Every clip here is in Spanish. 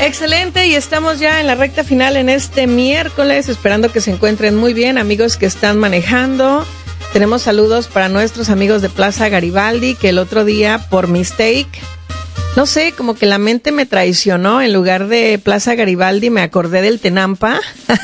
Excelente, y estamos ya en la recta final en este miércoles, esperando que se encuentren muy bien, amigos que están manejando. Tenemos saludos para nuestros amigos de Plaza Garibaldi, que el otro día, por mistake, no sé, como que la mente me traicionó, en lugar de Plaza Garibaldi me acordé del Tenampa.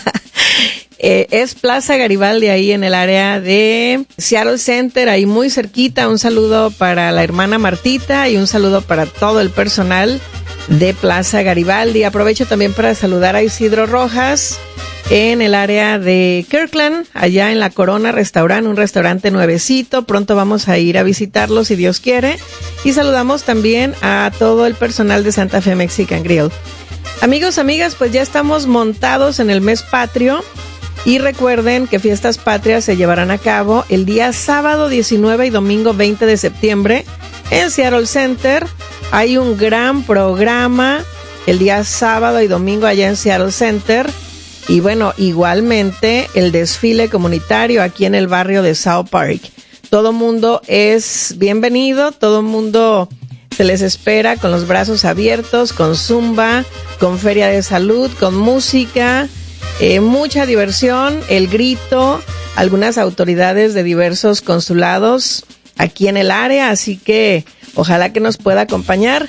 Es Plaza Garibaldi, ahí en el área de Seattle Center, ahí muy cerquita. Un saludo para la hermana Martita y un saludo para todo el personal de Plaza Garibaldi. Aprovecho también para saludar a Isidro Rojas en el área de Kirkland, allá en La Corona Restaurant, un restaurante nuevecito. Pronto vamos a ir a visitarlo si Dios quiere. Y saludamos también a todo el personal de Santa Fe Mexican Grill. Amigos, amigas, pues ya estamos montados en el mes patrio. Y recuerden que Fiestas Patrias se llevarán a cabo el día sábado 19 y domingo 20 de septiembre en Seattle Center. Hay un gran programa el día sábado y domingo allá en Seattle Center. Y bueno, igualmente el desfile comunitario aquí en el barrio de South Park. Todo mundo es bienvenido, todo mundo se les espera con los brazos abiertos, con zumba, con feria de salud, con música. Mucha diversión, el grito, algunas autoridades de diversos consulados aquí en el área, así que ojalá que nos pueda acompañar.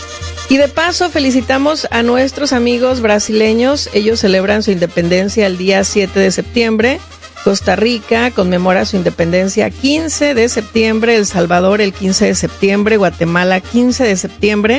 Y de paso felicitamos a nuestros amigos brasileños, ellos celebran su independencia el día 7 de septiembre, Costa Rica conmemora su independencia 15 de septiembre, El Salvador el 15 de septiembre, Guatemala 15 de septiembre,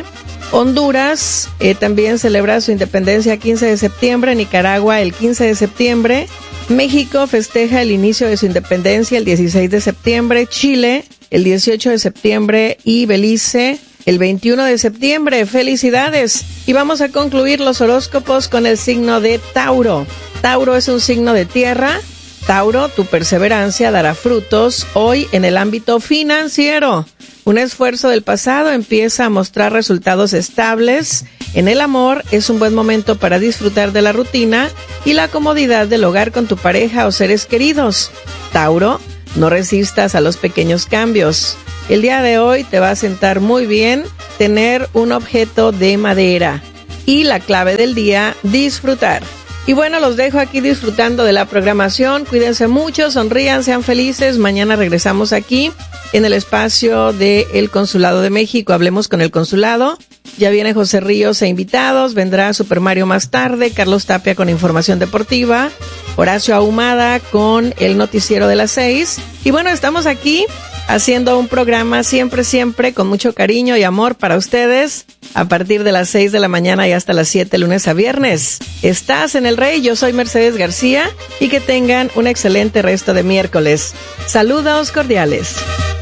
Honduras también celebra su independencia 15 de septiembre, Nicaragua el 15 de septiembre, México festeja el inicio de su independencia el 16 de septiembre, Chile el 18 de septiembre y Belice el 21 de septiembre. ¡Felicidades! Y vamos a concluir los horóscopos con el signo de Tauro. Tauro es un signo de tierra. Tauro, tu perseverancia dará frutos hoy en el ámbito financiero. Un esfuerzo del pasado empieza a mostrar resultados estables. En el amor es un buen momento para disfrutar de la rutina y la comodidad del hogar con tu pareja o seres queridos. Tauro, no resistas a los pequeños cambios. El día de hoy te va a sentar muy bien tener un objeto de madera. Y la clave del día, disfrutar. Y bueno, los dejo aquí disfrutando de la programación. Cuídense mucho, sonrían, sean felices. Mañana regresamos aquí en el espacio del Consulado de México. Hablemos con el Consulado. Ya viene José Ríos e invitados. Vendrá Super Mario más tarde. Carlos Tapia con información deportiva. Horacio Ahumada con el noticiero de las 6. Y bueno, estamos aquí haciendo un programa siempre con mucho cariño y amor para ustedes, a partir de las 6 de la mañana y hasta las 7, lunes a viernes. Estás en El Rey, yo soy Mercedes García, y que tengan un excelente resto de miércoles. Saludos cordiales.